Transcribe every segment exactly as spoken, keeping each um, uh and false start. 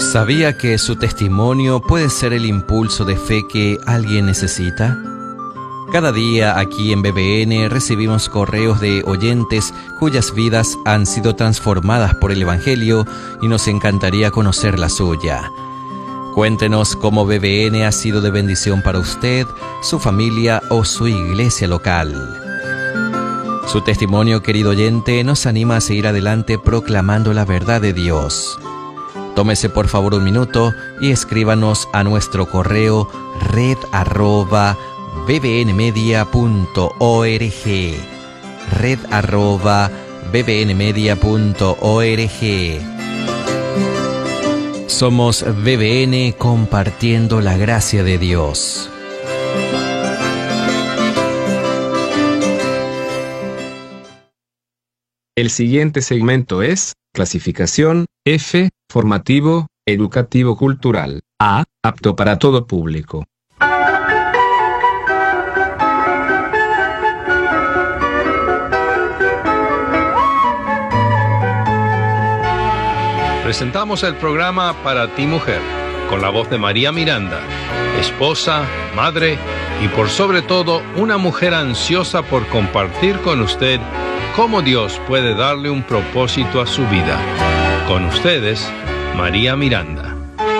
¿Sabía que su testimonio puede ser el impulso de fe que alguien necesita? Cada día aquí en B B N recibimos correos de oyentes cuyas vidas han sido transformadas por el Evangelio y nos encantaría conocer la suya. Cuéntenos cómo B B N ha sido de bendición para usted, su familia o su iglesia local. Su testimonio, querido oyente, nos anima a seguir adelante proclamando la verdad de Dios. Tómese por favor un minuto y escríbanos a nuestro correo red arroba bbnmedia punto org, red arroba bbnmedia punto org. Somos B B N compartiendo la gracia de Dios. El siguiente segmento es clasificación F, formativo, educativo cultural. A, apto para todo público. Presentamos el programa Para ti Mujer, con la voz de María Miranda, esposa, madre y por sobre todo una mujer ansiosa por compartir con usted cómo Dios puede darle un propósito a su vida. Con ustedes, María Miranda.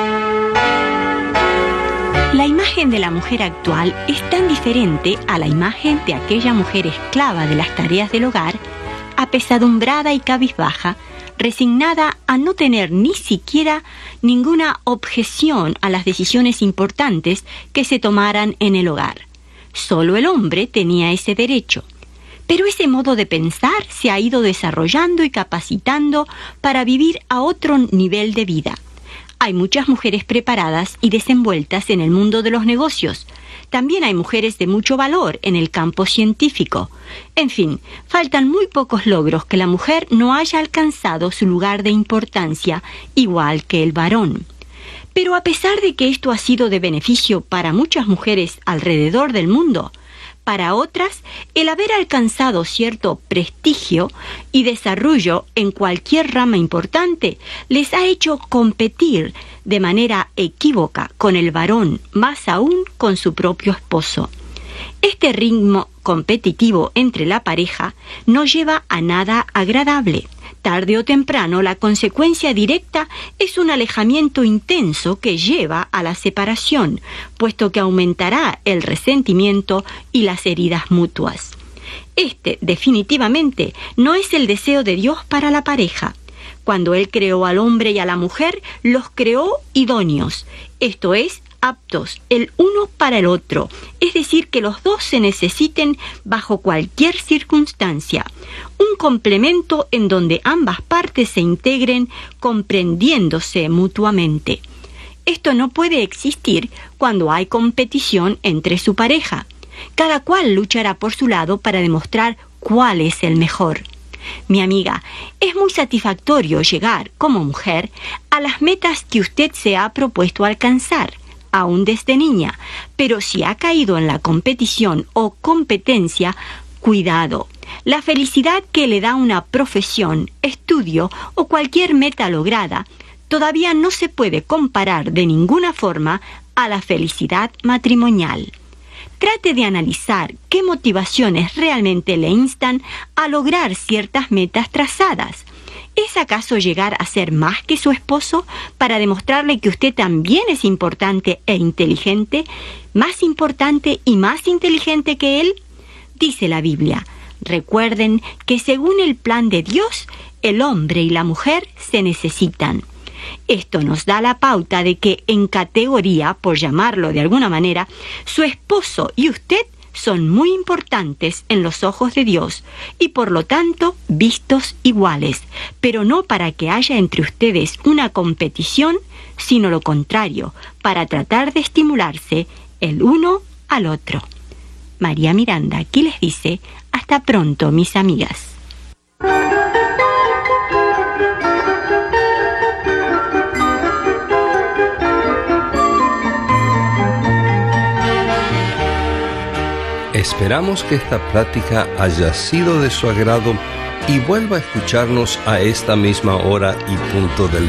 La imagen de la mujer actual es tan diferente a la imagen de aquella mujer esclava de las tareas del hogar, apesadumbrada y cabizbaja, resignada a no tener ni siquiera ninguna objeción a las decisiones importantes que se tomaran en el hogar. Solo el hombre tenía ese derecho. Pero ese modo de pensar se ha ido desarrollando y capacitando para vivir a otro nivel de vida. Hay muchas mujeres preparadas y desenvueltas en el mundo de los negocios. También hay mujeres de mucho valor en el campo científico. En fin, faltan muy pocos logros que la mujer no haya alcanzado su lugar de importancia, igual que el varón. Pero a pesar de que esto ha sido de beneficio para muchas mujeres alrededor del mundo, para otras, el haber alcanzado cierto prestigio y desarrollo en cualquier rama importante les ha hecho competir de manera equívoca con el varón, más aún con su propio esposo. Este ritmo competitivo entre la pareja no lleva a nada agradable. Tarde o temprano, la consecuencia directa es un alejamiento intenso que lleva a la separación, puesto que aumentará el resentimiento y las heridas mutuas. Este, definitivamente, no es el deseo de Dios para la pareja. Cuando Él creó al hombre y a la mujer, los creó idóneos, esto es, aptos el uno para el otro, es decir, que los dos se necesiten bajo cualquier circunstancia, un complemento en donde ambas partes se integren comprendiéndose mutuamente. Esto no puede existir cuando hay competición entre su pareja. Cada cual luchará por su lado para demostrar cuál es el mejor. Mi amiga, es muy satisfactorio llegar, como mujer, a las metas que usted se ha propuesto alcanzar, aún desde niña, pero si ha caído en la competición o competencia, cuidado. La felicidad que le da una profesión, estudio o cualquier meta lograda todavía no se puede comparar de ninguna forma a la felicidad matrimonial. Trate de analizar qué motivaciones realmente le instan a lograr ciertas metas trazadas. ¿Es acaso llegar a ser más que su esposo para demostrarle que usted también es importante e inteligente, más importante y más inteligente que él? Dice la Biblia, recuerden que según el plan de Dios, el hombre y la mujer se necesitan. Esto nos da la pauta de que en categoría, por llamarlo de alguna manera, su esposo y usted son muy importantes en los ojos de Dios y por lo tanto vistos iguales, pero no para que haya entre ustedes una competición, sino lo contrario, para tratar de estimularse el uno al otro. María Miranda aquí les dice, hasta pronto, mis amigas. Esperamos que esta plática haya sido de su agrado y vuelva a escucharnos a esta misma hora y punto del